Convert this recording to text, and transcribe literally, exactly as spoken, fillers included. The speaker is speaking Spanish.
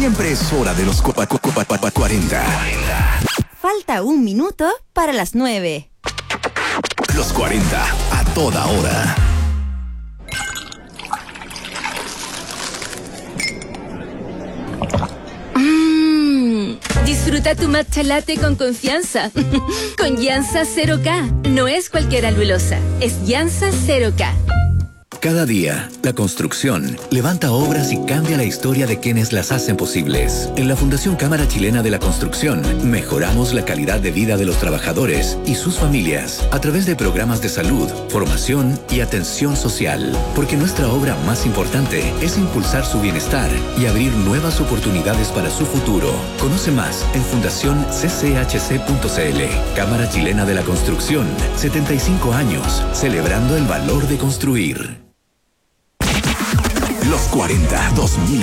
Siempre es hora de los Copa Copa cuarenta. Falta un minuto para las nueve. Los cuarenta a toda hora. Mmm, disfruta tu matcha latte con confianza. Con Yansa cero K. No es cualquier alulosa, es Yansa cero K. Cada día, la construcción levanta obras y cambia la historia de quienes las hacen posibles. En la Fundación Cámara Chilena de la Construcción, mejoramos la calidad de vida de los trabajadores y sus familias a través de programas de salud, formación y atención social. Porque nuestra obra más importante es impulsar su bienestar y abrir nuevas oportunidades para su futuro. Conoce más en fundación c c h c punto c l. Cámara Chilena de la Construcción, setenta y cinco años, celebrando el valor de construir. Los cuarenta dos mil